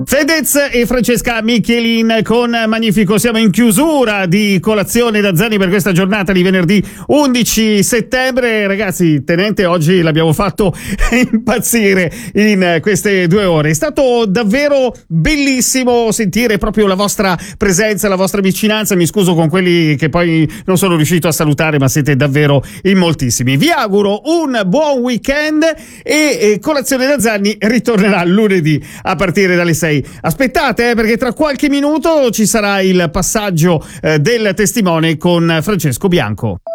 Fedez e Francesca Michelin con Magnifico. Siamo in chiusura di Colazione da Zanni per questa giornata di venerdì 11 settembre. Ragazzi, Tenente, oggi l'abbiamo fatto impazzire in queste 2 ore. È stato davvero bellissimo sentire proprio la vostra presenza, la vostra vicinanza. Mi scuso con quelli che poi non sono riuscito a salutare, ma siete davvero in moltissimi. Vi auguro un buon weekend e Colazione da Zanni ritornerà lunedì a partire dalle 6. Aspettate, perché tra qualche minuto ci sarà il passaggio del testimone con Francesco Bianco.